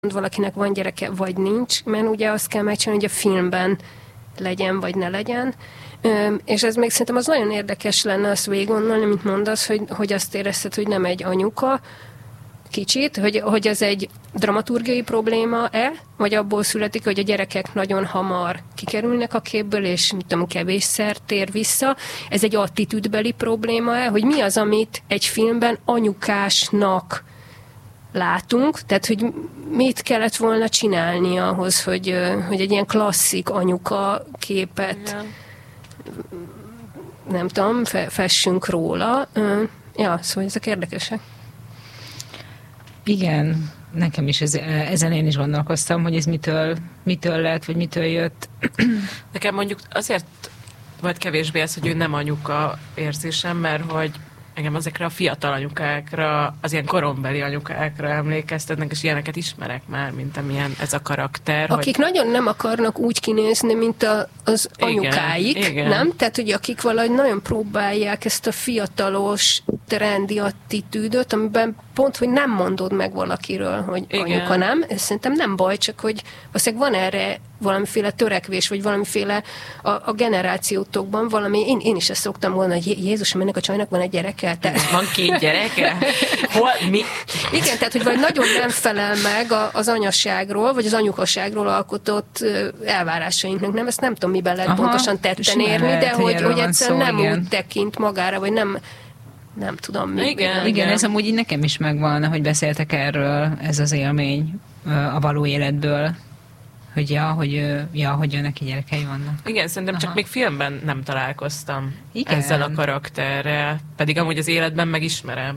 valakinek van gyereke, vagy nincs, mert ugye azt kell megcsinálni, hogy a filmben legyen, vagy ne legyen. És ez még szerintem az nagyon érdekes lenne azt végig gondolni, mint mondasz, hogy azt érezted, hogy nem egy anyuka, kicsit, hogy ez egy dramaturgiai probléma-e, vagy abból születik, hogy a gyerekek nagyon hamar kikerülnek a képből, és mit tudom, kevésszer tér vissza. Ez egy attitűdbeli probléma-e, hogy mi az, amit egy filmben anyukásnak látunk, tehát hogy mit kellett volna csinálni ahhoz, hogy egy ilyen klasszik anyuka képet nem tudom, fessünk róla. Ja, szóval ezek érdekesek. Igen, nekem is ezen én is gondolkoztam, hogy ez mitől lett, vagy mitől jött. Nekem mondjuk azért volt kevésbé ez, hogy ő nem anyuka érzésem, mert hogy engem ezekre a fiatal anyukákra, az ilyen korombeli anyukákra emlékeztetnek, és ilyeneket ismerek már, mint amilyen ez a karakter. Akik nagyon nem akarnak úgy kinézni, mint az anyukáik, igen. Nem? Tehát, hogy akik valahogy nagyon próbálják ezt a fiatalos, trendi attitűdöt, amiben pont, hogy nem mondod meg valakiről, hogy igen. Anyuka nem. Ez szerintem nem baj, csak hogy valószínűleg van erre valamiféle törekvés, vagy valamiféle a generációtokban valami, én is ezt szoktam volna, hogy Jézusom, ennek a csajnak van egy gyereke. Van 2 gyereke? Hol? Mi? Igen, tehát, hogy vagy nagyon nem felel meg az anyaságról, vagy az anyukaságról alkotott elvárásainknak. Nem, ezt nem tudom, miben lehet pontosan tetten érni, de hogy egyszerűen nem úgy tekint magára, vagy nem tudom mi. Igen, ez amúgy így nekem is megvan, hogy beszéltek erről, ez az élmény a való életből. Hogy neki gyerekei vannak. Igen, szerintem csak még filmben nem találkoztam ezzel a karakterrel, pedig amúgy az életben megismerem.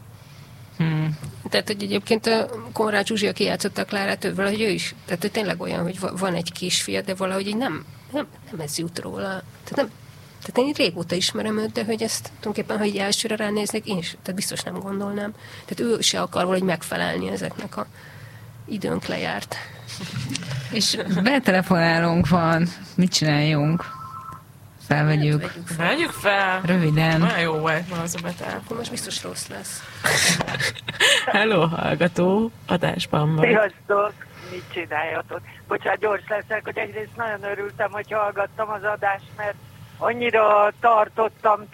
Tehát, hogy egyébként a Konrád Zsuzsi, aki játszotta a Klárát, valahogy ő is, tehát hogy tényleg olyan, hogy van egy kisfia, de valahogy így nem ez jut róla. Tehát én régóta ismerem őt, de hogy ezt tulajdonképpen, ha így elsőre ránéznék, én is, tehát biztos nem gondolnám. Tehát ő se akar valahogy megfelelni ezeknek a időnk lejárt. És betelefonálónk van. Mit csináljunk? Felvegyük. Vegyük fel. Röviden. Nagyon jó volt ma az a betelefon. Most biztos rossz lesz. Hello, hallgató. Adásban vagy. Sziasztok! Mit csináljatok? Bocsánat, gyors leszek, hogy egyrészt nagyon örültem, hogy hallgattam az adást, mert annyira távol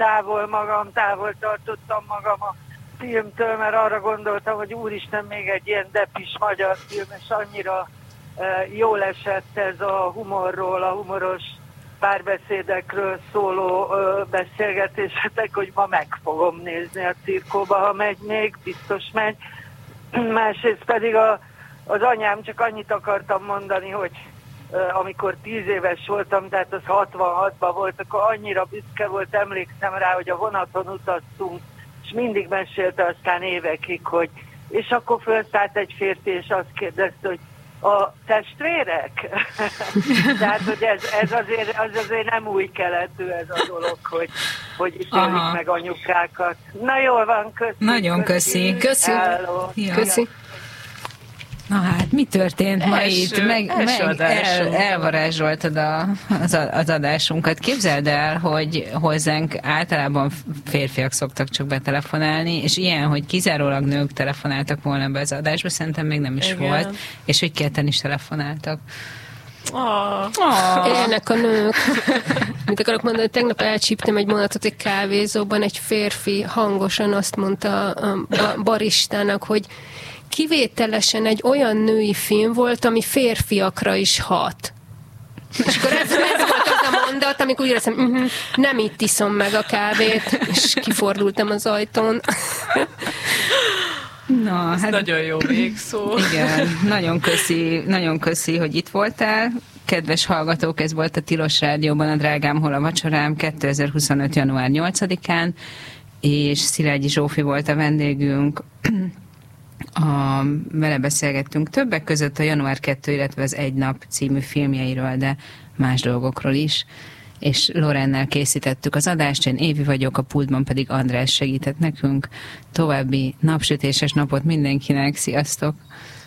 tartottam magam a filmtől, mert arra gondoltam, hogy úristen, még egy ilyen depis magyar film, és annyira jól esett ez a humorról, a humoros párbeszédekről szóló beszélgetésetek, hogy ma meg fogom nézni a cirkóba, ha megy még, biztos megy. Másrészt pedig az anyám, csak annyit akartam mondani, hogy amikor 10 éves voltam, tehát az 66-ban volt, akkor annyira büszke volt, emlékszem rá, hogy a vonaton utaztunk, és mindig mesélte aztán évekig, hogy és akkor felszállt egy férfi, és azt kérdezte, hogy a testvérek? Tehát, hogy ez azért nem új keletű ez a dolog, hogy ismerjük meg anyukákat. Na jól van, köszi. Nagyon köszi. Köszi. Ja. Köszi. Na hát, mi történt ma itt? Elvarázsoltad az adásunkat. Képzeld el, hogy hozzánk általában férfiak szoktak csak betelefonálni, és ilyen, hogy kizárólag nők telefonáltak volna be az adásba, szerintem még nem is volt, és hogy ketten is telefonáltak. Élnek a nők. Mit akarok mondani, tegnap elcsíptem egy mondatot egy kávézóban, egy férfi hangosan azt mondta a baristának, hogy kivételesen egy olyan női film volt, ami férfiakra is hat. És akkor ez volt az a mondat, amikor úgy éreztem, nem itt iszom meg a kávét, és kifordultam az ajtón. Na, ez nagyon jó végszó. Igen, nagyon köszi, hogy itt voltál. Kedves hallgatók, ez volt a Tilos Rádióban a Drágám, hol a vacsorám 2025. január 8-án, és Szilágyi Zsófi volt a vendégünk. Vele beszélgettünk többek között a Január 2, illetve az Egy nap című filmjeiről, de más dolgokról is. És Lorennel készítettük az adást, én Évi vagyok, a pultban pedig András segített nekünk. További napsütéses napot mindenkinek, sziasztok!